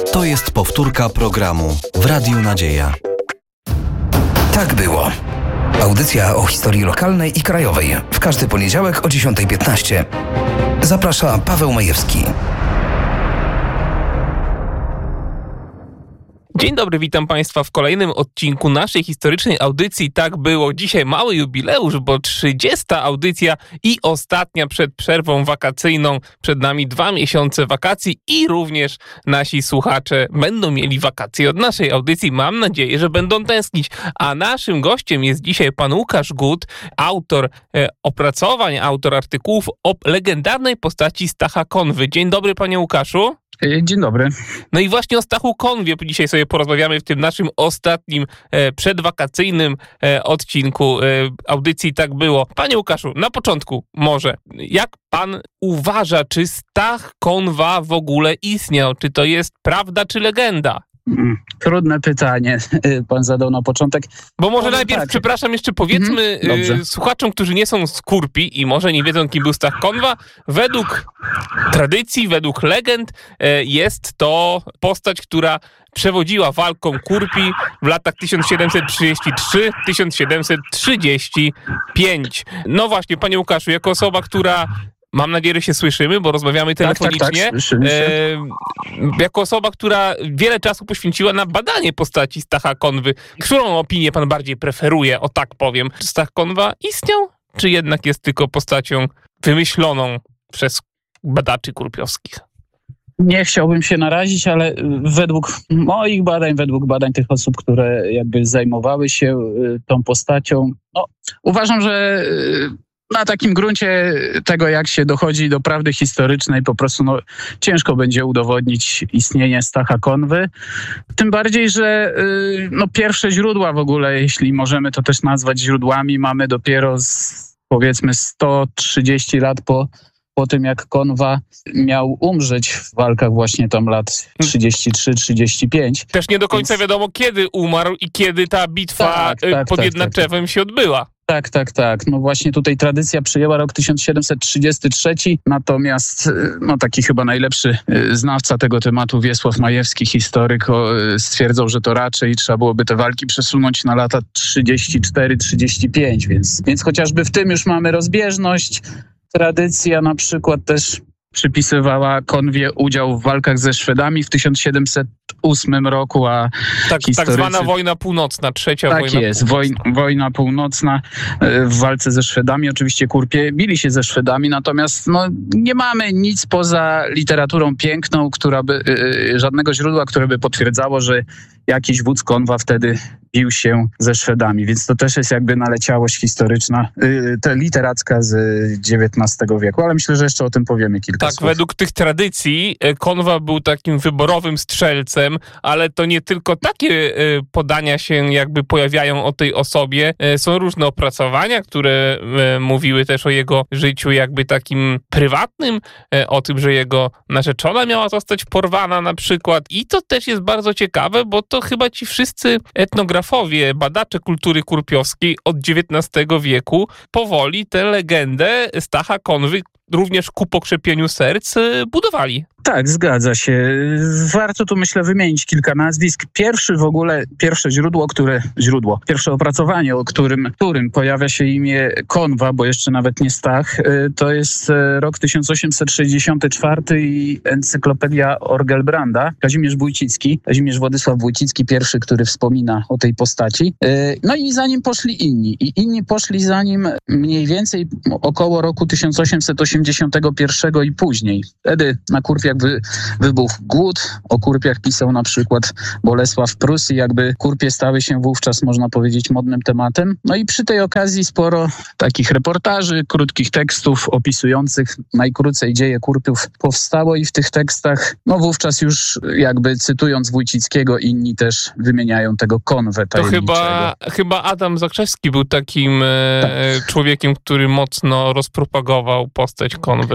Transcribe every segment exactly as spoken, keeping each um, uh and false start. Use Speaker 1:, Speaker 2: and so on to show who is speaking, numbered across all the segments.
Speaker 1: To jest powtórka programu w Radiu Nadzieja.
Speaker 2: Tak było. Audycja o historii lokalnej i krajowej. W każdy poniedziałek o dziesiąta piętnaście. Zaprasza Paweł Majewski.
Speaker 3: Dzień dobry, witam Państwa w kolejnym odcinku naszej historycznej audycji. Tak było. Dzisiaj mały jubileusz, bo trzydziesta audycja i ostatnia przed przerwą wakacyjną. Przed nami dwa miesiące wakacji i również nasi słuchacze będą mieli wakacje od naszej audycji. Mam nadzieję, że będą tęsknić. A naszym gościem jest dzisiaj pan Łukasz Gut, autor e, opracowań, autor artykułów o legendarnej postaci Stacha Konwy. Dzień dobry, panie Łukaszu.
Speaker 4: Dzień dobry.
Speaker 3: No i właśnie o Stachu Konwie dzisiaj sobie porozmawiamy w tym naszym ostatnim e, przedwakacyjnym e, odcinku e, audycji Tak było. Panie Łukaszu, na początku może, jak pan uważa, czy Stach Konwa w ogóle istniał? Czy to jest prawda, czy legenda?
Speaker 4: Trudne pytanie pan zadał na początek.
Speaker 3: Bo może
Speaker 4: no,
Speaker 3: najpierw,
Speaker 4: tak.
Speaker 3: przepraszam, jeszcze powiedzmy
Speaker 4: mhm,
Speaker 3: y, słuchaczom, którzy nie są z Kurpi i może nie wiedzą, kim był Stach Konwa, według tradycji, według legend y, jest to postać, która przewodziła walkom Kurpi w latach tysiąc siedemset trzydziesty trzeci do tysiąc siedemset trzydziestego piątego. No właśnie, panie Łukaszu, jako osoba, która... Mam nadzieję, że się słyszymy, bo rozmawiamy telefonicznie.
Speaker 4: Tak, tak, tak. Słyszymy się.
Speaker 3: E, jako osoba, która wiele czasu poświęciła na badanie postaci Stacha Konwy, którą opinię pan bardziej preferuje, o tak powiem? Czy Stach Konwa istniał, czy jednak jest tylko postacią wymyśloną przez badaczy kurpiowskich?
Speaker 4: Nie chciałbym się narazić, ale według moich badań, według badań tych osób, które jakby zajmowały się tą postacią, no, uważam, że na takim gruncie tego, jak się dochodzi do prawdy historycznej, po prostu no, ciężko będzie udowodnić istnienie Stacha Konwy. Tym bardziej, że no, pierwsze źródła w ogóle, jeśli możemy to też nazwać źródłami, mamy dopiero z, powiedzmy sto trzydzieści lat po, po tym, jak Konwa miał umrzeć w walkach właśnie tam lat trzydzieści trzy trzydzieści pięć.
Speaker 3: Też nie do końca Więc... wiadomo, kiedy umarł i kiedy ta bitwa
Speaker 4: tak, tak,
Speaker 3: pod
Speaker 4: tak,
Speaker 3: Jednaczewem
Speaker 4: tak, tak.
Speaker 3: się odbyła.
Speaker 4: Tak, tak, tak. No właśnie tutaj tradycja przyjęła rok tysiąc siedemset trzydziesty trzeci, natomiast no taki chyba najlepszy znawca tego tematu, Wiesław Majewski, historyk, stwierdzał, że to raczej trzeba byłoby te walki przesunąć na lata trzydzieści cztery trzydzieści pięć, więc, więc chociażby w tym już mamy rozbieżność. Tradycja na przykład też przypisywała Konwie udział w walkach ze Szwedami w tysiąc siedemset ósmym roku, a
Speaker 3: tak,
Speaker 4: historycy...
Speaker 3: tak zwana wojna północna, trzecia
Speaker 4: tak
Speaker 3: wojna
Speaker 4: Tak jest,
Speaker 3: północna.
Speaker 4: Woj, wojna północna w walce ze Szwedami. Oczywiście Kurpie bili się ze Szwedami, natomiast no, nie mamy nic poza literaturą piękną, która by, yy, żadnego źródła, które by potwierdzało, że jakiś wódz Konwa wtedy bił się ze Szwedami, więc to też jest jakby naleciałość historyczna, yy, te literacka z dziewiętnastego wieku, ale myślę, że jeszcze o tym powiemy kilka
Speaker 3: Tak,
Speaker 4: słów.
Speaker 3: według tych tradycji Konwa był takim wyborowym strzelcem, ale to nie tylko takie podania się jakby pojawiają o tej osobie. Są różne opracowania, które mówiły też o jego życiu jakby takim prywatnym, o tym, że jego narzeczona miała zostać porwana na przykład. I to też jest bardzo ciekawe, bo to chyba ci wszyscy etnografowie, badacze kultury kurpiowskiej od dziewiętnastego wieku powoli tę legendę Stacha Konwy również ku pokrzepieniu serc budowali.
Speaker 4: Tak, zgadza się. Warto tu, myślę, wymienić kilka nazwisk. Pierwszy w ogóle, pierwsze źródło, które, źródło, pierwsze opracowanie, o którym, którym pojawia się imię Konwa, bo jeszcze nawet nie Stach, to jest rok tysiąc osiemset sześćdziesiąty czwarty i encyklopedia Orgelbranda. Kazimierz Wójcicki, Kazimierz Władysław Wójcicki, pierwszy, który wspomina o tej postaci. No i za nim poszli inni. I inni poszli za nim mniej więcej około roku tysiąc osiemset osiemdziesiątego pierwszego i później. Wtedy na Kurwie jak wy, wybuchł głód. O Kurpiach pisał na przykład Bolesław Prus i jakby Kurpie stały się wówczas, można powiedzieć, modnym tematem. No i przy tej okazji sporo takich reportaży, krótkich tekstów opisujących najkrócej dzieje Kurpiów powstało i w tych tekstach, no wówczas już jakby cytując Wójcickiego, inni też wymieniają tego Konwę tajemniczego.
Speaker 3: To chyba, chyba Adam Zakrzewski był takim tak. człowiekiem, który mocno rozpropagował postać Konwy.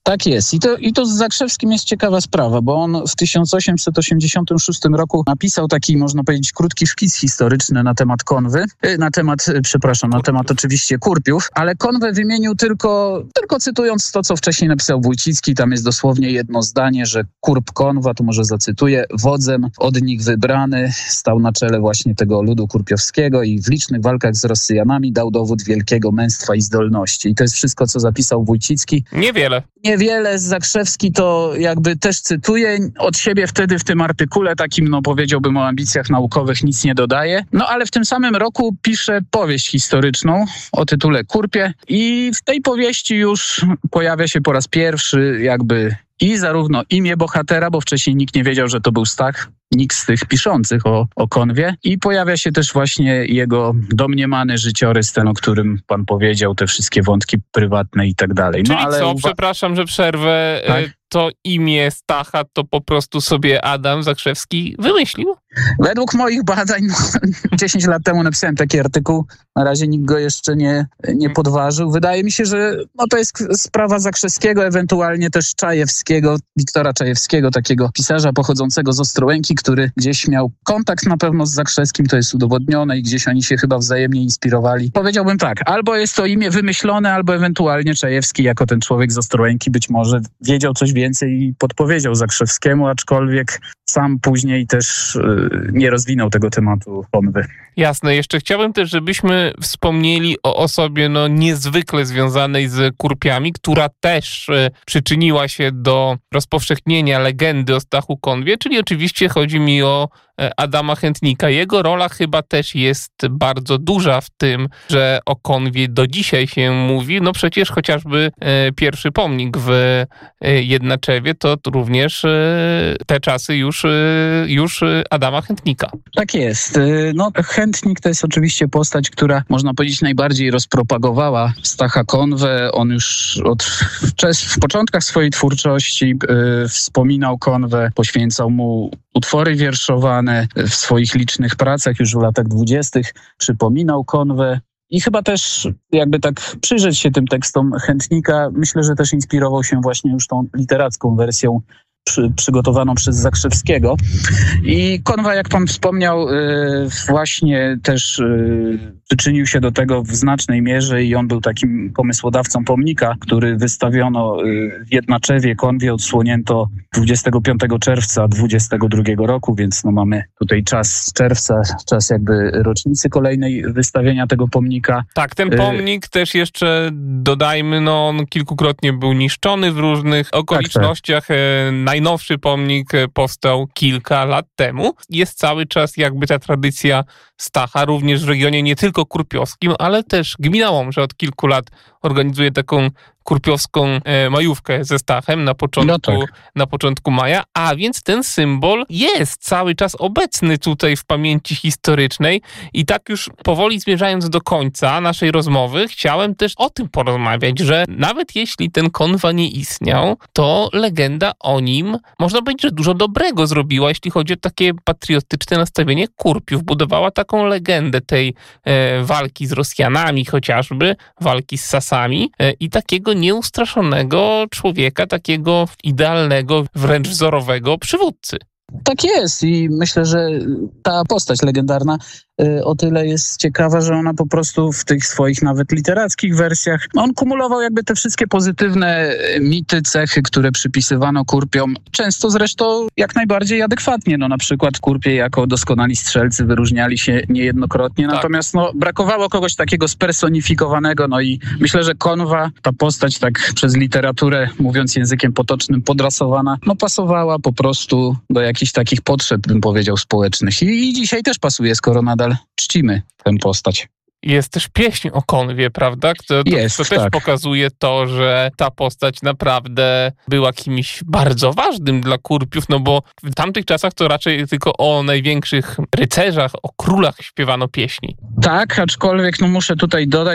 Speaker 4: Tak jest. I to, i to z Zakrzewskim jest ciekawa sprawa, bo on w tysiąc osiemset osiemdziesiątym szóstym roku napisał taki, można powiedzieć, krótki szkic historyczny na temat konwy, na temat, przepraszam, na temat oczywiście kurpiów, ale konwę wymienił tylko, tylko cytując to, co wcześniej napisał Wójcicki. Tam jest dosłownie jedno zdanie, że kurp konwa, to może zacytuję, wodzem od nich wybrany, stał na czele właśnie tego ludu kurpiowskiego i w licznych walkach z Rosjanami dał dowód wielkiego męstwa i zdolności. I to jest wszystko, co zapisał Wójcicki.
Speaker 3: Niewiele.
Speaker 4: Niewiele. Zakrzewski to jakby też cytuje. Od siebie wtedy w tym artykule takim, no powiedziałbym, o ambicjach naukowych nic nie dodaje. No ale w tym samym roku pisze powieść historyczną o tytule Kurpie i w tej powieści już pojawia się po raz pierwszy jakby i zarówno imię bohatera, bo wcześniej nikt nie wiedział, że to był Stach, nikt z tych piszących o, o konwie. I pojawia się też właśnie jego domniemany życiorys, ten, o którym pan powiedział, te wszystkie wątki prywatne i tak dalej.
Speaker 3: Czyli
Speaker 4: no, ale
Speaker 3: co,
Speaker 4: uwa-
Speaker 3: przepraszam, że przerwę,
Speaker 4: Tak?
Speaker 3: to imię Stacha to po prostu sobie Adam Zakrzewski wymyślił?
Speaker 4: Według moich badań, no, dziesięć lat temu napisałem taki artykuł, na razie nikt go jeszcze nie, nie podważył. Wydaje mi się, że no, to jest sprawa Zakrzewskiego, ewentualnie też Czajewskiego, Wiktora Czajewskiego, takiego pisarza pochodzącego z Ostrołęki, który gdzieś miał kontakt na pewno z Zakrzewskim, to jest udowodnione i gdzieś oni się chyba wzajemnie inspirowali. Powiedziałbym tak, albo jest to imię wymyślone, albo ewentualnie Czajewski jako ten człowiek z Ostrołęki być może wiedział coś więcej i podpowiedział Zakrzewskiemu, aczkolwiek sam później też y, nie rozwinął tego tematu konwy.
Speaker 3: Jasne. Jeszcze chciałbym też, żebyśmy wspomnieli o osobie no, niezwykle związanej z kurpiami, która też e, przyczyniła się do rozpowszechnienia legendy o Stachu Konwie, czyli oczywiście chodzi mi o e, Adama Chętnika. Jego rola chyba też jest bardzo duża w tym, że o konwie do dzisiaj się mówi. No przecież chociażby e, pierwszy pomnik w e, Jednaczewie to również e, te czasy już, e, już Adama Chętnika.
Speaker 4: Tak jest. Y, No, Chętnik to jest oczywiście postać, która można powiedzieć najbardziej rozpropagowała Stacha Konwę. On już od wczes- w początkach swojej twórczości y, wspominał konwę, poświęcał mu utwory wierszowane w swoich licznych pracach już w latach dwudziestych. Przypominał konwę. I chyba też jakby tak przyjrzeć się tym tekstom Chętnika, myślę, że też inspirował się właśnie już tą literacką wersją Przy, przygotowaną przez Zakrzewskiego. I konwa, jak pan wspomniał, y, właśnie też y, przyczynił się do tego w znacznej mierze i on był takim pomysłodawcą pomnika, który wystawiono y, w Jednaczewie. Konwie odsłonięto dwudziestego piątego czerwca dwudziestego drugiego roku, więc no mamy tutaj czas czerwca, czas jakby rocznicy kolejnej wystawienia tego pomnika.
Speaker 3: Tak, ten pomnik y- też jeszcze dodajmy, no on kilkukrotnie był niszczony w różnych okolicznościach. Tak, tak. Najnowszy pomnik powstał kilka lat temu. Jest cały czas jakby ta tradycja Stacha, również w regionie nie tylko kurpiowskim, ale też gmina Łomża od kilku lat organizuje taką kurpiowską e, majówkę ze Stachem na początku, no tak. na początku maja, a więc ten symbol jest cały czas obecny tutaj w pamięci historycznej i tak już powoli zmierzając do końca naszej rozmowy, chciałem też o tym porozmawiać, że nawet jeśli ten konwa nie istniał, to legenda o nim, można powiedzieć, że dużo dobrego zrobiła, jeśli chodzi o takie patriotyczne nastawienie kurpiów. Budowała taką legendę tej e, walki z Rosjanami chociażby, walki z Sasami e, i takiego nieustraszonego człowieka, takiego idealnego, wręcz wzorowego przywódcy.
Speaker 4: Tak jest i myślę, że ta postać legendarna o tyle jest ciekawa, że ona po prostu w tych swoich nawet literackich wersjach, on kumulował jakby te wszystkie pozytywne mity, cechy, które przypisywano kurpiom, często zresztą jak najbardziej adekwatnie. No na przykład kurpie jako doskonali strzelcy wyróżniali się niejednokrotnie, tak. Natomiast no brakowało kogoś takiego spersonifikowanego, no i myślę, że konwa, ta postać tak przez literaturę, mówiąc językiem potocznym, podrasowana, no pasowała po prostu do jakichś takich potrzeb, bym powiedział, społecznych. I, i dzisiaj też pasuje, skoro nadal czcimy tę postać.
Speaker 3: Jest też pieśń o konwie, prawda? To, to,
Speaker 4: Jest,
Speaker 3: to też
Speaker 4: tak.
Speaker 3: pokazuje to, że ta postać naprawdę była kimś bardzo ważnym dla kurpiów, no bo w tamtych czasach to raczej tylko o największych rycerzach, o królach śpiewano pieśni.
Speaker 4: Tak, aczkolwiek no muszę tutaj dodać,